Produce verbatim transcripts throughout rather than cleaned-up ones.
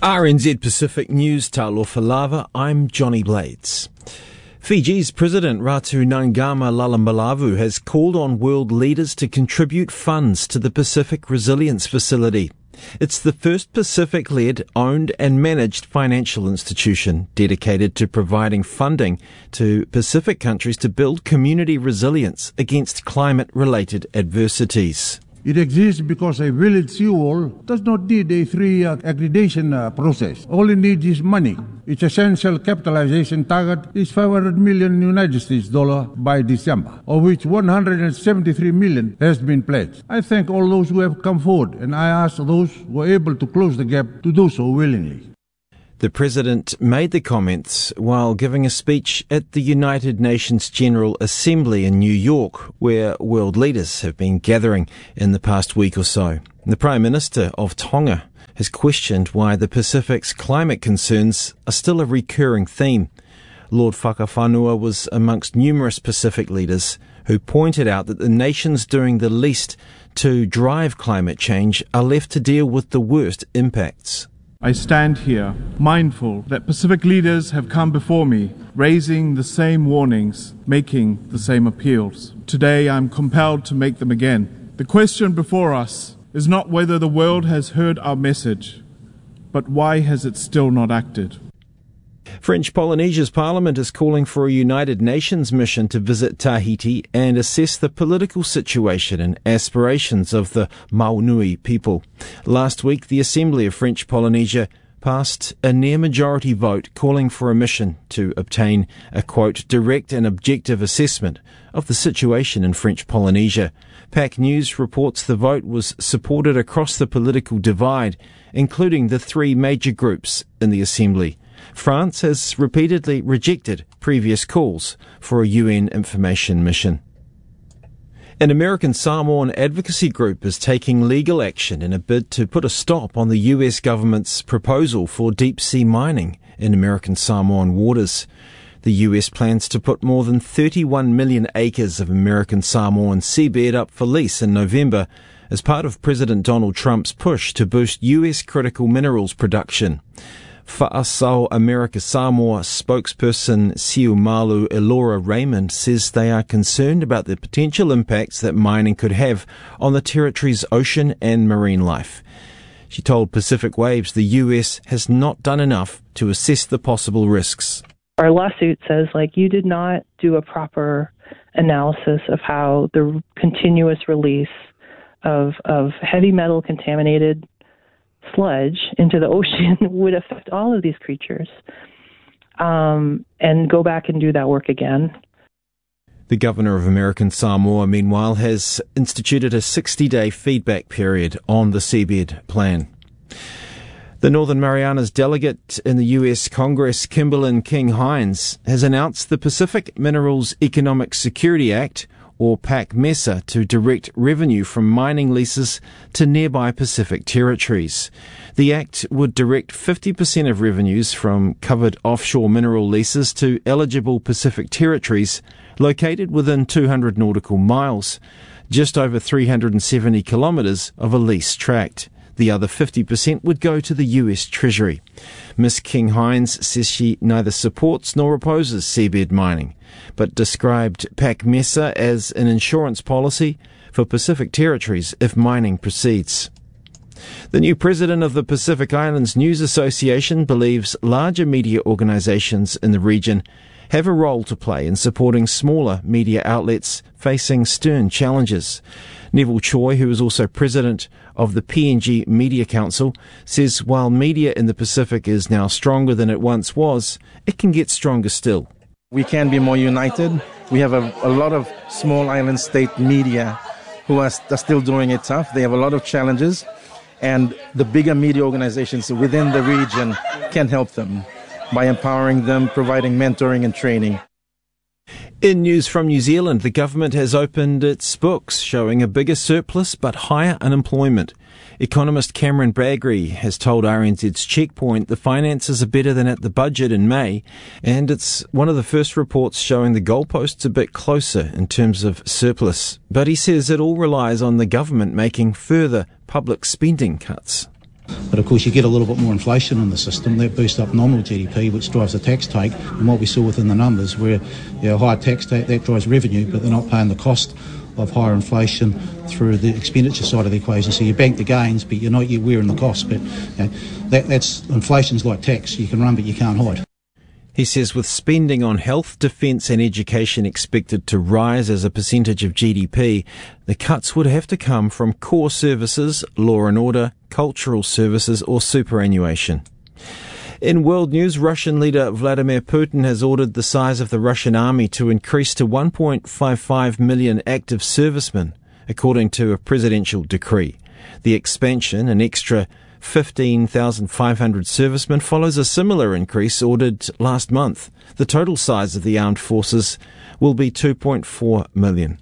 R N Z Pacific News, Talofa Lava, I'm Johnny Blades. Fiji's President Ratu Nangama Lalambalavu has called on world leaders to contribute funds to the Pacific Resilience Facility. It's the first Pacific-led, owned and managed financial institution dedicated to providing funding to Pacific countries to build community resilience against climate-related adversities. It exists because a village seawall does not need a three uh, accreditation uh, process. All it needs is money. Its essential capitalization target is five hundred million United States dollar by December, of which one hundred seventy-three million has been pledged. I thank all those who have come forward, and I ask those who are able to close the gap to do so willingly. The President made the comments while giving a speech at the United Nations General Assembly in New York, where world leaders have been gathering in the past week or so. The Prime Minister of Tonga has questioned why the Pacific's climate concerns are still a recurring theme. Lord Whakawhanua was amongst numerous Pacific leaders who pointed out that the nations doing the least to drive climate change are left to deal with the worst impacts. I stand here, mindful that Pacific leaders have come before me, raising the same warnings, making the same appeals. Today I'm compelled to make them again. The question before us is not whether the world has heard our message, but why has it still not acted? French Polynesia's parliament is calling for a United Nations mission to visit Tahiti and assess the political situation and aspirations of the Maunui people. Last week, the Assembly of French Polynesia passed a near-majority vote calling for a mission to obtain a, quote, direct and objective assessment of the situation in French Polynesia. P A C News reports the vote was supported across the political divide, including the three major groups in the Assembly. France has repeatedly rejected previous calls for a U N information mission. An American Samoan advocacy group is taking legal action in a bid to put a stop on the U S government's proposal for deep-sea mining in American Samoan waters. The U S plans to put more than thirty-one million acres of American Samoan seabed up for lease in November as part of President Donald Trump's push to boost U S critical minerals production. Fa'asau America Samoa spokesperson Siumalu Elora Raymond says they are concerned about the potential impacts that mining could have on the territory's ocean and marine life. She told Pacific Waves the U S has not done enough to assess the possible risks. Our lawsuit says, like, you did not do a proper analysis of how the continuous release of, of heavy metal contaminated sludge into the ocean would affect all of these creatures, um, and go back and do that work again. The governor of American Samoa, meanwhile, has instituted a sixty-day feedback period on the seabed plan. The Northern Marianas delegate in the U S Congress, Kimberlyn King Hines, has announced the Pacific Minerals Economic Security Act, or PAC-MESA, to direct revenue from mining leases to nearby Pacific territories. The Act would direct fifty percent of revenues from covered offshore mineral leases to eligible Pacific territories located within two hundred nautical miles, just over three hundred seventy kilometres of a lease tract. The other fifty percent would go to the U S Treasury. Miss King Hines says she neither supports nor opposes seabed mining, but described PAC-MESA as an insurance policy for Pacific territories if mining proceeds. The new president of the Pacific Islands News Association believes larger media organisations in the region have a role to play in supporting smaller media outlets facing stern challenges. Neville Choi, who is also president of the P N G Media Council, says while media in the Pacific is now stronger than it once was, it can get stronger still. We can be more united. We have a, a lot of small island state media who are, are still doing it tough. They have a lot of challenges, and the bigger media organizations within the region can help them by empowering them, providing mentoring and training. In news from New Zealand, the government has opened its books, showing a bigger surplus but higher unemployment. Economist Cameron Bagri has told R N Z's Checkpoint the finances are better than at the budget in May, and it's one of the first reports showing the goalposts a bit closer in terms of surplus. But he says it all relies on the government making further public spending cuts. But of course you get a little bit more inflation in the system, that boosts up nominal G D P, which drives the tax take, and what we saw within the numbers where you know, higher tax take, that drives revenue, but they're not paying the cost of higher inflation through the expenditure side of the equation. So you bank the gains, but you're not yet wearing the cost. But you know, that, that's inflation's like tax. You can run, but you can't hide. He says with spending on health, defence and education expected to rise as a percentage of G D P, the cuts would have to come from core services, law and order, cultural services or superannuation. In world news, Russian leader Vladimir Putin has ordered the size of the Russian army to increase to one point five five million active servicemen, according to a presidential decree. The expansion, an extra fifteen thousand five hundred servicemen, follows a similar increase ordered last month. The total size of the armed forces will be two point four million.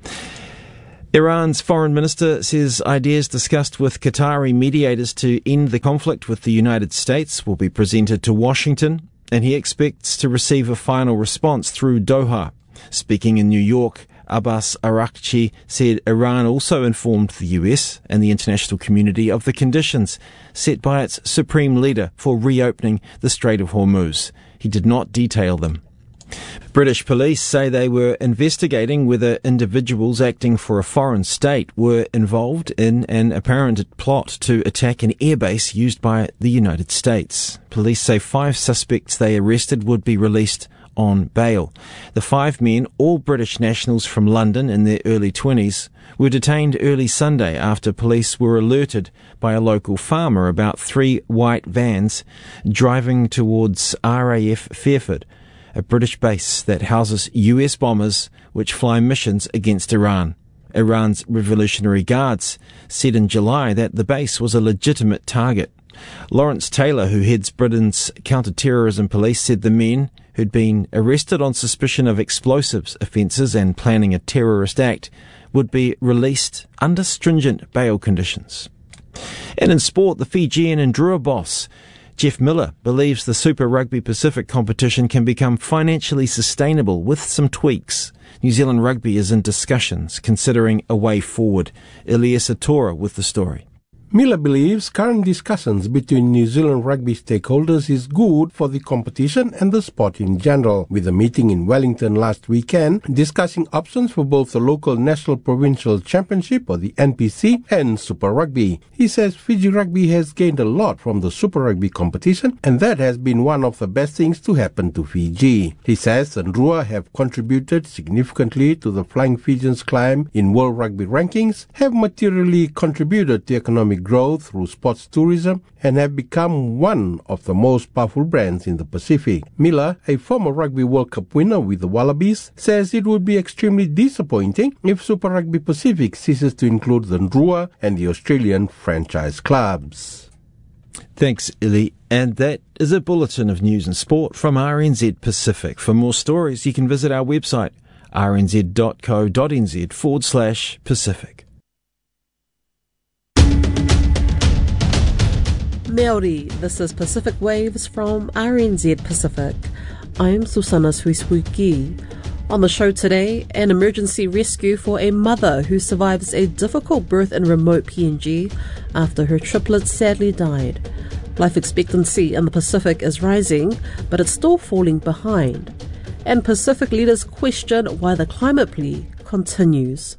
Iran's foreign minister says ideas discussed with Qatari mediators to end the conflict with the United States will be presented to Washington, and he expects to receive a final response through Doha. Speaking in New York, Abbas Araghchi said Iran also informed the U S and the international community of the conditions set by its supreme leader for reopening the Strait of Hormuz. He did not detail them. British police say they were investigating whether individuals acting for a foreign state were involved in an apparent plot to attack an airbase used by the United States. Police say five suspects they arrested would be released on bail. The five men, all British nationals from London in their early twenties, were detained early Sunday after police were alerted by a local farmer about three white vans driving towards R A F Fairford, a British base that houses U S bombers which fly missions against Iran. Iran's Revolutionary Guards said in July that the base was a legitimate target. Lawrence Taylor, who heads Britain's counter-terrorism police, said the men, who'd been arrested on suspicion of explosives offences and planning a terrorist act, would be released under stringent bail conditions. And in sport, the Fijian and Drua boss, Jeff Miller, believes the Super Rugby Pacific competition can become financially sustainable with some tweaks. New Zealand Rugby is in discussions, considering a way forward. Elias Atora with the story. Miller believes current discussions between New Zealand rugby stakeholders is good for the competition and the sport in general, with a meeting in Wellington last weekend discussing options for both the local National Provincial Championship, or the N P C, and Super Rugby. He says Fiji Rugby has gained a lot from the Super Rugby competition, and that has been one of the best things to happen to Fiji. He says the Drua have contributed significantly to the Flying Fijians' climb in World Rugby rankings, have materially contributed to economic growth through sports tourism, and have become one of the most powerful brands in the Pacific. Miller, a former Rugby World Cup winner with the Wallabies, says it would be extremely disappointing if Super Rugby Pacific ceases to include the Drua and the Australian franchise clubs. Thanks, Illy. And that is a bulletin of news and sport from R N Z Pacific. For more stories, you can visit our website, rnz.co.nz forward slash Pacific. Maori, this is Pacific Waves from R N Z Pacific. I'm Susana Suisuiki. On the show today, an emergency rescue for a mother who survives a difficult birth in remote P N G after her triplets sadly died. Life expectancy in the Pacific is rising, but it's still falling behind. And Pacific leaders question why the climate plea continues.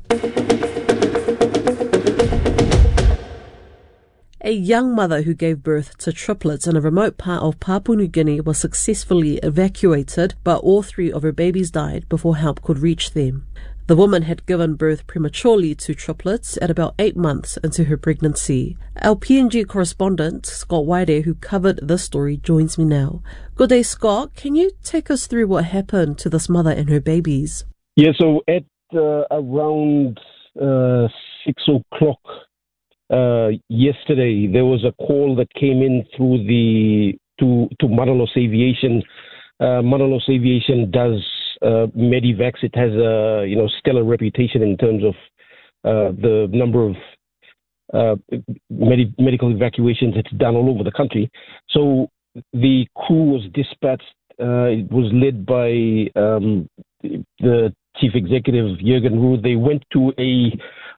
A young mother who gave birth to triplets in a remote part of Papua New Guinea was successfully evacuated, but all three of her babies died before help could reach them. The woman had given birth prematurely to triplets at about eight months into her pregnancy. Our P N G correspondent, Scott Waide, who covered this story, joins me now. Good day, Scott. Can you take us through what happened to this mother and her babies? Yeah, so at uh, around uh, six o'clock Uh, yesterday, there was a call that came in through the to to Manalos Aviation. Uh, Manalos Aviation does uh, Medivacs. It has a you know stellar reputation in terms of uh, the number of uh, med- medical evacuations it's done all over the country. So the crew was dispatched. Uh, it was led by um, the chief executive Jürgen Roux. They went to a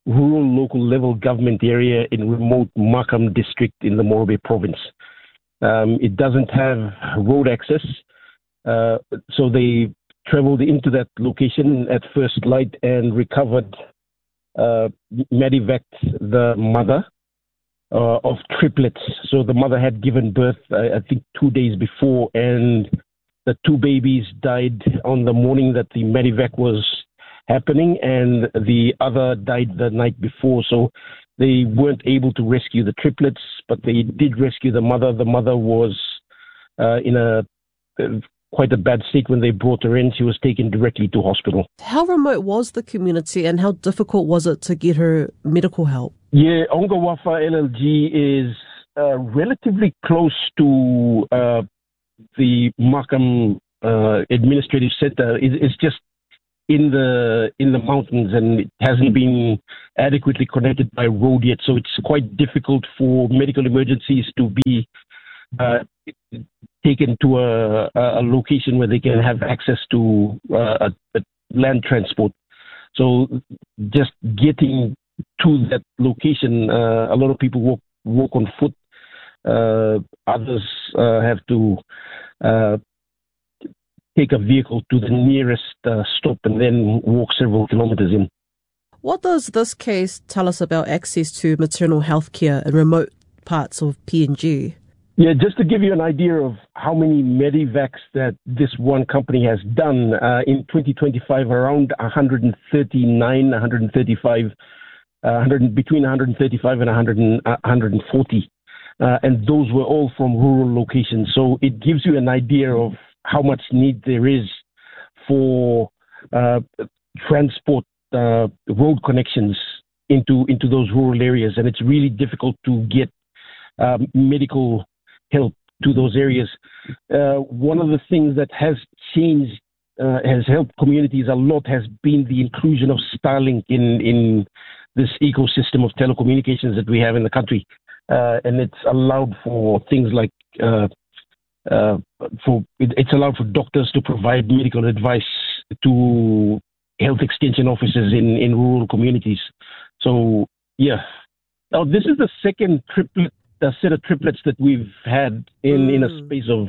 rural local level government area in remote Makam district in the Morobe province. Um, it doesn't have road access, uh, so they traveled into that location at first light and recovered, uh, medevaced the mother uh, of triplets. So the mother had given birth, I, I think, two days before, and the two babies died on the morning that the medevac was happening, and the other died the night before. So they weren't able to rescue the triplets, but they did rescue the mother. The mother was uh, in a uh, quite a bad state when they brought her in. She was taken directly to hospital. How remote was the community and how difficult was it to get her medical help? Yeah, Ongawafa L L G is uh, relatively close to uh, the Makam uh, Administrative Center. It, it's just in the in the mountains, and it hasn't been adequately connected by road yet, so it's quite difficult for medical emergencies to be uh, taken to a, a location where they can have access to uh, a, a land transport. So just getting to that location, uh, a lot of people walk walk on foot. Uh, others uh, have to uh, take a vehicle to the nearest uh, stop and then walk several kilometers in. What does this case tell us about access to maternal health care in remote parts of P N G? Yeah, just to give you an idea of how many medevacs that this one company has done, uh, in twenty twenty-five, around one hundred thirty-nine, one hundred thirty-five, uh, one hundred, between one hundred thirty-five and one hundred, one hundred forty. Uh, and those were all from rural locations. So it gives you an idea of how much need there is for uh, transport uh, road connections into into those rural areas. And it's really difficult to get um, medical help to those areas. Uh, one of the things that has changed, uh, has helped communities a lot, has been the inclusion of Starlink in, in this ecosystem of telecommunications that we have in the country. Uh, and it's allowed for things like, uh, uh, for it, it's allowed for doctors to provide medical advice to health extension officers in, in rural communities. So, yeah. Now, this is the second triplet, uh, set of triplets that we've had in, mm. in a space of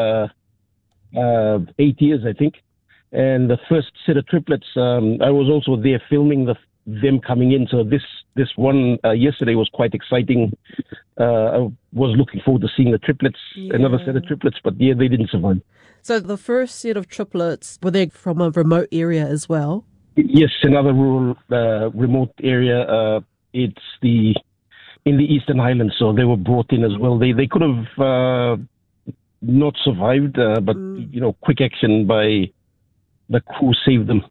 uh, uh, eight years, I think. And the first set of triplets, um, I was also there filming the them coming in. So this this one uh, yesterday was quite exciting. Uh, I was looking forward to seeing the triplets, yeah. another set of triplets, but yeah, they didn't survive. So the first set of triplets, were they from a remote area as well? Yes, another rural, uh, remote area. Uh, it's the in the Eastern Highlands, so they were brought in as well. They they could have uh, not survived, uh, but mm. you know, quick action by the crew saved them.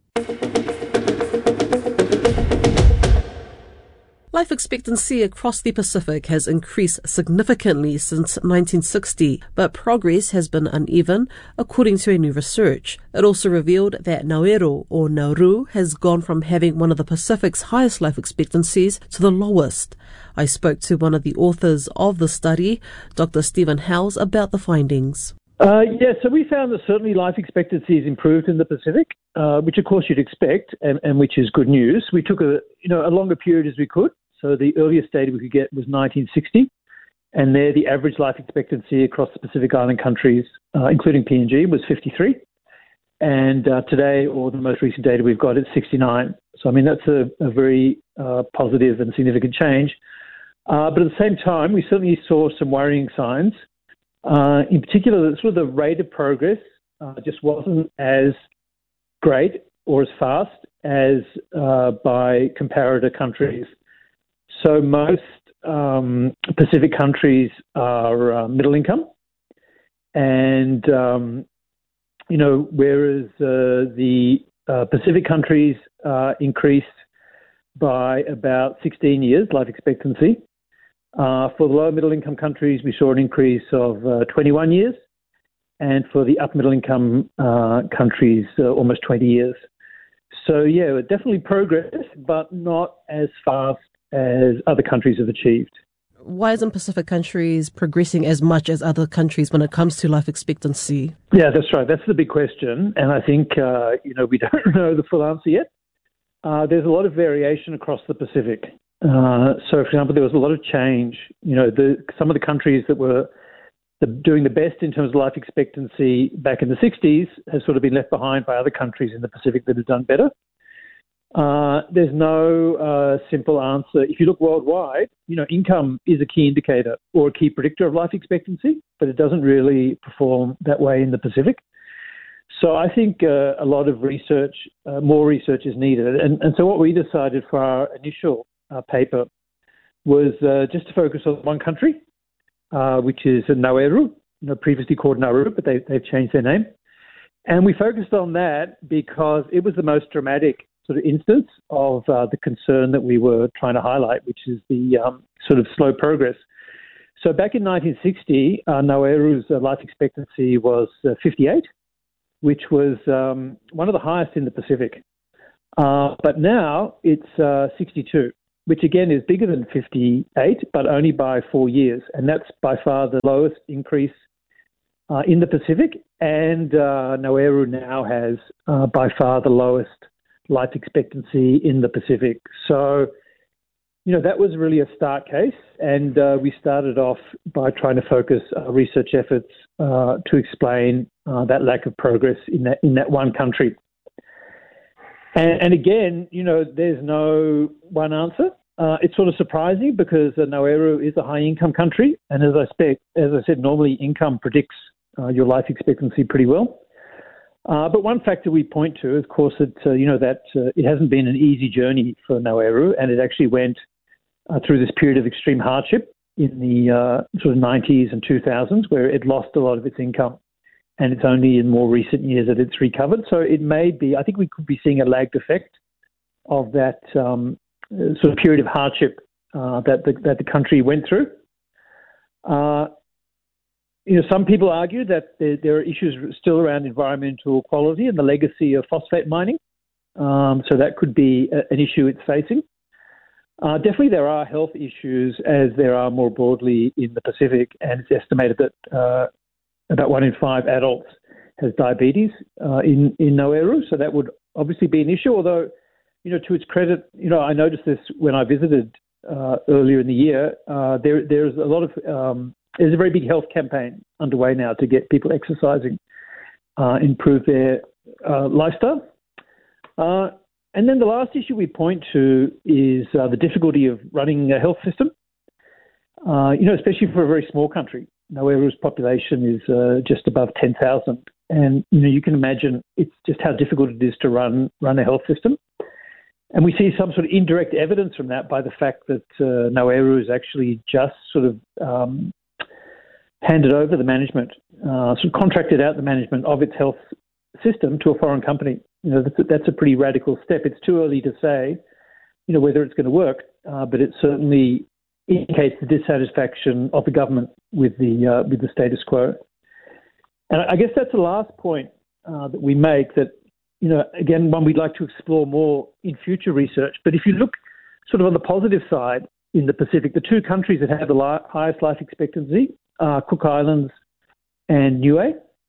Life expectancy across the Pacific has increased significantly since nineteen sixty, but progress has been uneven, according to a new research. It also revealed that Nauru, or Nauru, has gone from having one of the Pacific's highest life expectancies to the lowest. I spoke to one of the authors of the study, Doctor Stephen Howes, about the findings. Uh, yeah, so we found that certainly life expectancy has improved in the Pacific, uh, which of course you'd expect, and, and which is good news. We took a you know a longer period as we could. So the earliest data we could get was nineteen sixty, and there the average life expectancy across the Pacific Island countries, uh, including P N G, was fifty-three. And uh, today, or the most recent data we've got, is sixty-nine. So, I mean, that's a, a very uh, positive and significant change. Uh, but at the same time, we certainly saw some worrying signs. Uh, in particular, that sort of the rate of progress uh, just wasn't as great or as fast as uh, by comparator countries. So most um, Pacific countries are uh, middle income, and um, you know, whereas uh, the uh, Pacific countries uh, increased by about sixteen years life expectancy. Uh, for the lower middle income countries, we saw an increase of uh, twenty-one years, and for the upper middle income uh, countries, uh, almost twenty years. So yeah, definitely progress, but not as fast as other countries have achieved. Why isn't Pacific countries progressing as much as other countries when it comes to life expectancy? Yeah, that's right. That's the big question. And I think, uh, you know, we don't know the full answer yet. uh, there's a lot of variation across the Pacific. Uh, so, for example, there was a lot of change. You know, the, some of the countries that were the, doing the best in terms of life expectancy back in the sixties has sort of been left behind by other countries in the Pacific that have done better. Uh, there's no uh, simple answer. If you look worldwide, you know, income is a key indicator or a key predictor of life expectancy, but it doesn't really perform that way in the Pacific. So I think uh, a lot of research, uh, more research is needed. And, and so what we decided for our initial uh, paper was uh, just to focus on one country, uh, which is Nauru, you know, previously called Nauru, but they, they've changed their name. And we focused on that because it was the most dramatic sort of instance of uh, the concern that we were trying to highlight, which is the um, sort of slow progress. So back in nineteen sixty, uh, Nauru's uh, life expectancy was uh, fifty-eight, which was um, one of the highest in the Pacific. Uh, but now it's uh, sixty-two, which again is bigger than fifty-eight, but only by four years. And that's by far the lowest increase uh, in the Pacific. And uh, Nauru now has uh, by far the lowest life expectancy in the Pacific. So, you know, that was really a start case. And uh, we started off by trying to focus our research efforts uh, to explain uh, that lack of progress in that in that one country. And, and again, you know, there's no one answer. Uh, it's sort of surprising because uh, Nauru is a high-income country. And as I, expect, as I said, normally income predicts uh, your life expectancy pretty well. Uh, but one factor we point to, of course, that uh, you know that uh, it hasn't been an easy journey for Nauru, and it actually went uh, through this period of extreme hardship in the uh, sort of nineties and two thousands, where it lost a lot of its income, and it's only in more recent years that it's recovered. So it may be, I think, we could be seeing a lagged effect of that um, sort of period of hardship uh, that the, that the country went through. Uh, You know, some people argue that there, there are issues still around environmental quality and the legacy of phosphate mining. Um, so that could be a, an issue it's facing. Uh, definitely there are health issues as there are more broadly in the Pacific, and it's estimated that uh, about one in five adults has diabetes uh, in, in Nauru. So that would obviously be an issue, although, you know, to its credit, you know, I noticed this when I visited uh, earlier in the year. Uh, there, there's a lot of... Um, There's a very big health campaign underway now to get people exercising, uh, improve their uh, lifestyle. Uh, and then the last issue we point to is uh, the difficulty of running a health system, uh, you know, especially for a very small country. Nauru's population is uh, just above ten thousand. And, you know, you can imagine it's just how difficult it is to run, run a health system. And we see some sort of indirect evidence from that by the fact that uh, Nauru is actually just sort of um, handed over the management, uh, sort of contracted out the management of its health system to a foreign company. You know, that's a, that's a pretty radical step. It's too early to say, you know, whether it's going to work, uh, but it certainly indicates the dissatisfaction of the government with the uh, with the status quo. And I guess that's the last point uh, that we make. That, you know, again, one we'd like to explore more in future research. But if you look sort of on the positive side in the Pacific, the two countries that have the li- highest life expectancy Uh, Cook Islands and Niue.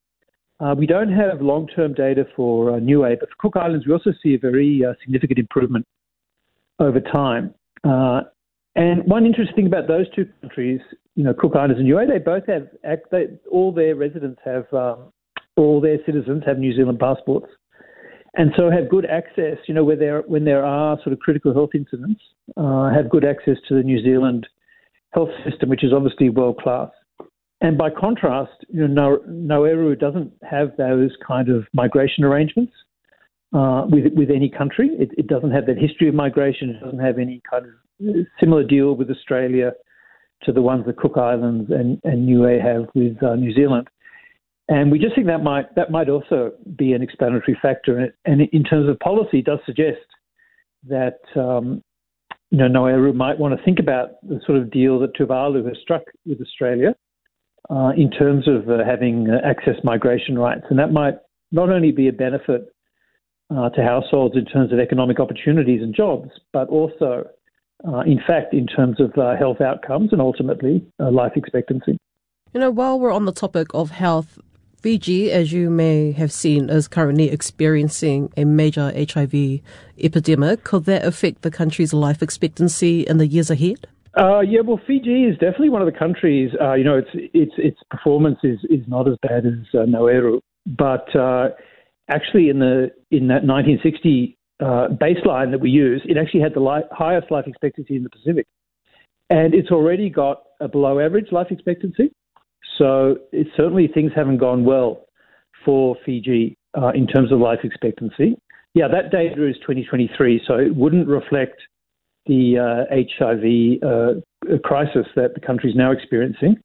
Uh, we don't have long-term data for uh, Niue, but for Cook Islands, we also see a very uh, significant improvement over time. Uh, and one interesting thing about those two countries, you know, Cook Islands and Niue, they both have, they, all their residents have, um, all their citizens have New Zealand passports, and so have good access, you know, where there, when there are sort of critical health incidents, uh, have good access to the New Zealand health system, which is obviously world-class. And by contrast, you know, Nauru doesn't have those kind of migration arrangements uh, with with any country. It, it doesn't have that history of migration. It doesn't have any kind of similar deal with Australia to the ones that Cook Islands and, and Niue have with uh, New Zealand. And we just think that might that might also be an explanatory factor. And, it, and in terms of policy, it does suggest that um, you know, Nauru might want to think about the sort of deal that Tuvalu has struck with Australia, Uh, in terms of uh, having uh, access migration rights. And that might not only be a benefit uh, to households in terms of economic opportunities and jobs, but also, uh, in fact, in terms of uh, health outcomes and ultimately uh, life expectancy. You know, while we're on the topic of health, Fiji, as you may have seen, is currently experiencing a major H I V epidemic. Could that affect the country's life expectancy in the years ahead? Uh, yeah, well, Fiji is definitely one of the countries. Uh, you know, its its its performance is, is not as bad as uh, Nauru, but uh, actually, in the in that nineteen sixty uh, baseline that we use, it actually had the li- highest life expectancy in the Pacific, and it's already got a below average life expectancy. So it, certainly things haven't gone well for Fiji uh, in terms of life expectancy. Yeah, that data is twenty twenty-three, so it wouldn't reflect the uh, H I V uh, crisis that the country is now experiencing.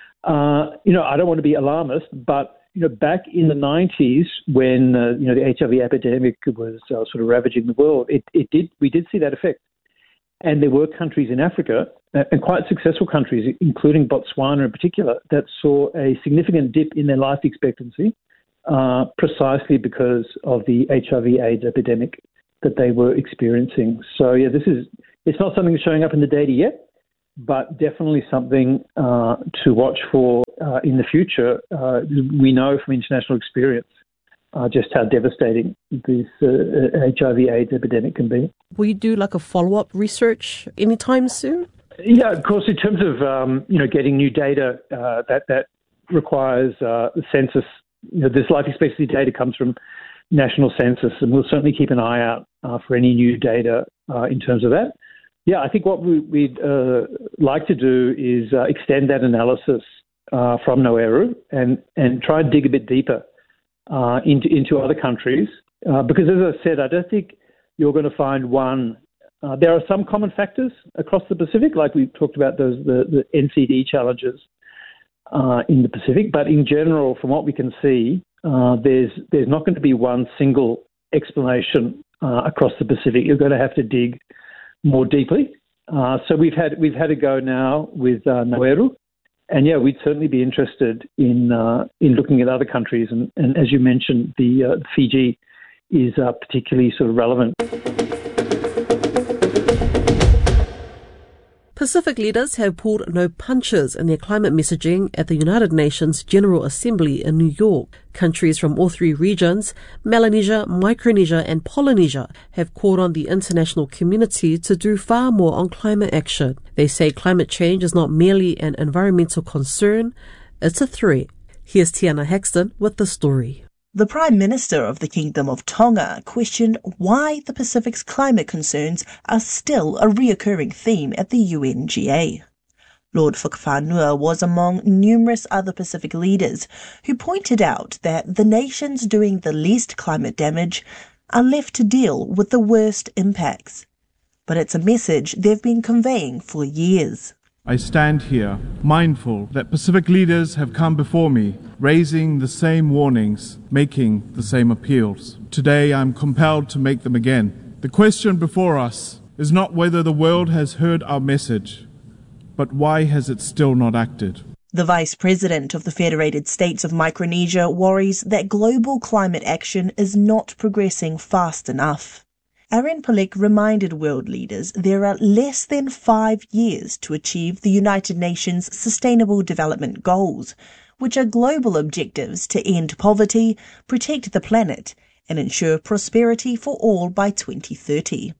Uh, you know, I don't want to be alarmist, but you know, back in the nineties, when uh, you know the H I V epidemic was uh, sort of ravaging the world, it, it did we did see that effect, and there were countries in Africa, and quite successful countries, including Botswana in particular, that saw a significant dip in their life expectancy, uh, precisely because of the H I V AIDS epidemic that they were experiencing. So yeah, this is it's not something that's showing up in the data yet, but definitely something uh, to watch for uh, in the future. Uh, we know from international experience uh, just how devastating this uh, H I V AIDS epidemic can be. Will you do like a follow-up research anytime soon? Yeah, of course. In terms of um, you know getting new data, uh, that that requires uh, the census. You know, this life expectancy data comes from national census, and we'll certainly keep an eye out uh, for any new data uh, in terms of that. Yeah, I think what we, we'd uh, like to do is uh, extend that analysis uh, from Nauru and and try and dig a bit deeper uh, into into other countries, uh, because as I said, I don't think you're going to find one. Uh, there are some common factors across the Pacific, like we talked about those the, the N C D challenges uh, in the Pacific. But in general, from what we can see, uh, there's there's not going to be one single explanation uh, across the Pacific. You're going to have to dig more deeply. Uh, so we've had we've had a go now with uh, Nauru, and yeah, we'd certainly be interested in uh, in looking at other countries. And, and as you mentioned, the uh, Fiji is uh, particularly sort of relevant. Pacific leaders have pulled no punches in their climate messaging at the United Nations General Assembly in New York. Countries from all three regions, Melanesia, Micronesia and Polynesia, have called on the international community to do far more on climate action. They say climate change is not merely an environmental concern, it's a threat. Here's Tiana Haxton with the story. The Prime Minister of the Kingdom of Tonga questioned why the Pacific's climate concerns are still a reoccurring theme at the U N G A. Lord Whakawhanua was among numerous other Pacific leaders who pointed out that the nations doing the least climate damage are left to deal with the worst impacts. But it's a message they've been conveying for years. I stand here, mindful that Pacific leaders have come before me, raising the same warnings, making the same appeals. Today I'm compelled to make them again. The question before us is not whether the world has heard our message, but why has it still not acted? The Vice President of the Federated States of Micronesia worries that global climate action is not progressing fast enough. Aaron Palik reminded world leaders there are less than five years to achieve the United Nations Sustainable Development Goals, which are global objectives to end poverty, protect the planet, and ensure prosperity for all by twenty thirty.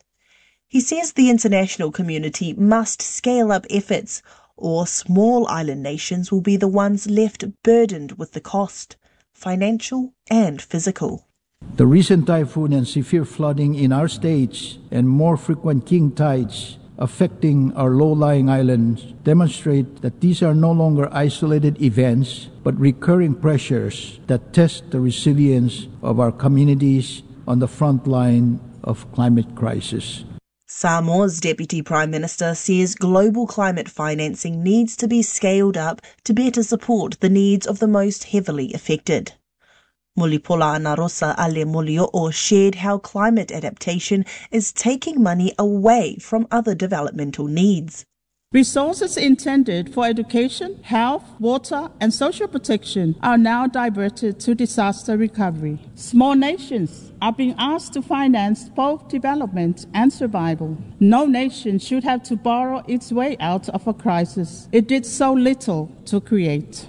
He says the international community must scale up efforts, or small island nations will be the ones left burdened with the cost, financial and physical. The recent typhoon and severe flooding in our states and more frequent king tides affecting our low-lying islands demonstrate that these are no longer isolated events, but recurring pressures that test the resilience of our communities on the front line of climate crisis. Samoa's Deputy Prime Minister says global climate financing needs to be scaled up to better support the needs of the most heavily affected. Mulipola Anarosa Ale Mulio'o shared how climate adaptation is taking money away from other developmental needs. Resources intended for education, health, water and social protection are now diverted to disaster recovery. Small nations are being asked to finance both development and survival. No nation should have to borrow its way out of a crisis it did so little to create.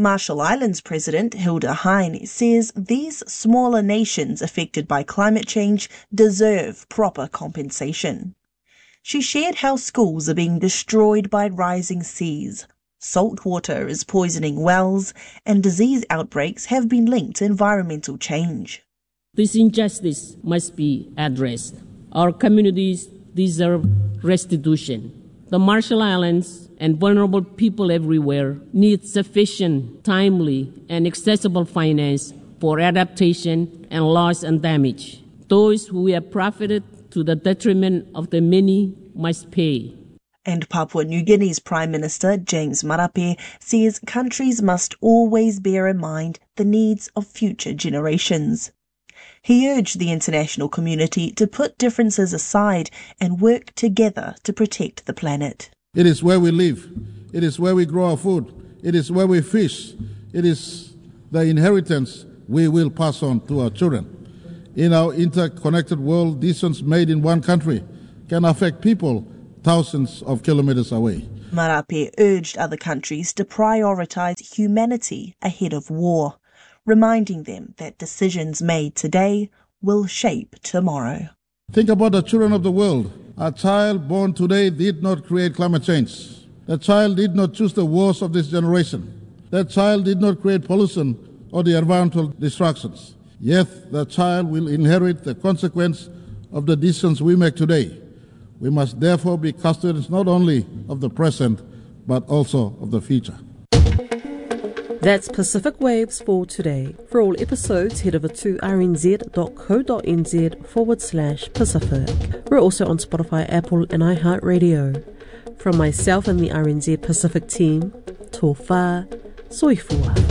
Marshall Islands President Hilda Hine says these smaller nations affected by climate change deserve proper compensation. She shared how schools are being destroyed by rising seas, salt water is poisoning wells, and disease outbreaks have been linked to environmental change. This injustice must be addressed. Our communities deserve restitution. The Marshall Islands and vulnerable people everywhere need sufficient, timely, and accessible finance for adaptation and loss and damage. Those who have profited to the detriment of the many must pay. And Papua New Guinea's Prime Minister James Marape says countries must always bear in mind the needs of future generations. He urged the international community to put differences aside and work together to protect the planet. It is where we live. It is where we grow our food. It is where we fish. It is the inheritance we will pass on to our children. In our interconnected world, decisions made in one country can affect people thousands of kilometers away. Marape urged other countries to prioritize humanity ahead of war, reminding them that decisions made today will shape tomorrow. Think about the children of the world. A child born today did not create climate change. That child did not choose the wars of this generation. That child did not create pollution or the environmental destructions. Yet the child will inherit the consequence of the decisions we make today. We must therefore be custodians not only of the present, but also of the future. That's Pacific Waves for today. For all episodes, head over to rnz.co.nz forward slash Pacific. We're also on Spotify, Apple and iHeartRadio. From myself and the R N Z Pacific team, tō whā, soifua.